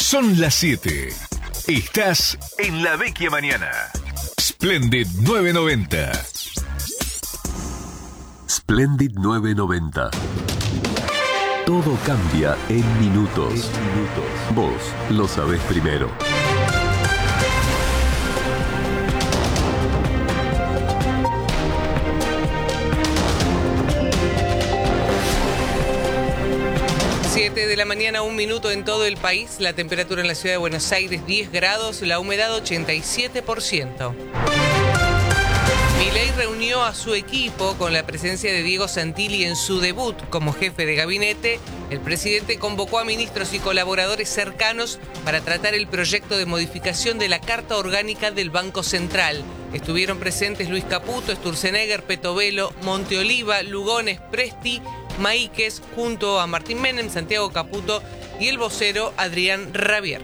Son las 7. Estás en La Vecchia Mañana. Splendid 990. Splendid 990. Todo cambia en minutos. Vos lo sabés primero. De la mañana, 1 minuto en todo el país. La temperatura en la ciudad de Buenos Aires 10 grados, la humedad 87%. Milei reunió a su equipo con la presencia de Diego Santilli en su debut como jefe de gabinete. El presidente convocó a ministros y colaboradores cercanos para tratar el proyecto de modificación de la Carta Orgánica del Banco Central. Estuvieron presentes Luis Caputo, Sturzenegger, Petovelo, Monteoliva, Lugones, Presti, Maíquez, junto a Martín Menem, Santiago Caputo y el vocero Adrián Rabier.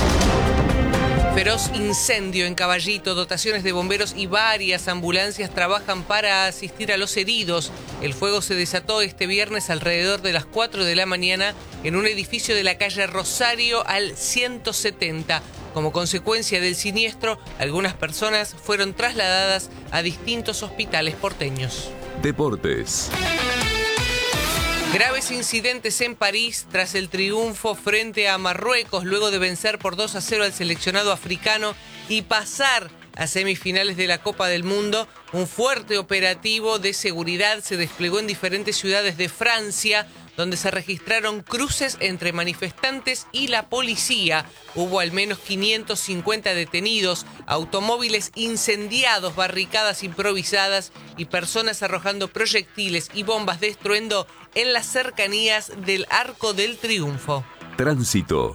Feroz incendio en Caballito, dotaciones de bomberos y varias ambulancias trabajan para asistir a los heridos. El fuego se desató este viernes alrededor de las 4 de la mañana en un edificio de la calle Rosario al 170. Como consecuencia del siniestro, algunas personas fueron trasladadas a distintos hospitales porteños. Deportes. Graves incidentes en París tras el triunfo frente a Marruecos luego de vencer por 2-0 al seleccionado africano y pasar a semifinales de la Copa del Mundo. Un fuerte operativo de seguridad se desplegó en diferentes ciudades de Francia, donde se registraron cruces entre manifestantes y la policía. Hubo al menos 550 detenidos, automóviles incendiados, barricadas improvisadas y personas arrojando proyectiles y bombas de estruendo en las cercanías del Arco del Triunfo. Tránsito.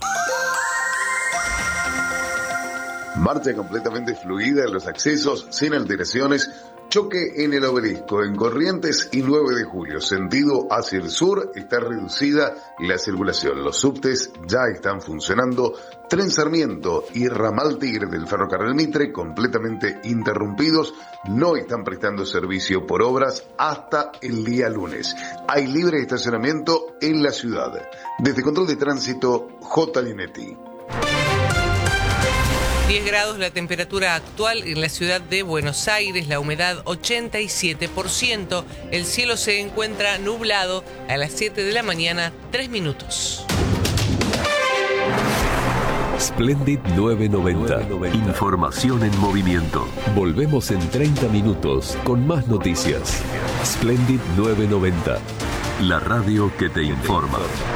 Marcha completamente fluida en los accesos, sin alteraciones. Choque en el Obelisco, en Corrientes y 9 de julio. Sentido hacia el sur, está reducida la circulación. Los subtes ya están funcionando. Tren Sarmiento y Ramal Tigre del Ferrocarril Mitre completamente interrumpidos. No están prestando servicio por obras hasta el día lunes. Hay libre estacionamiento en la ciudad. Desde Control de Tránsito, J. Linetti. 10 grados la temperatura actual en la ciudad de Buenos Aires, la humedad 87%, el cielo se encuentra nublado a las 7 de la mañana, 3 minutos. Splendid 990. Información en movimiento. Volvemos en 30 minutos con más noticias. Splendid 990. La radio que te informa.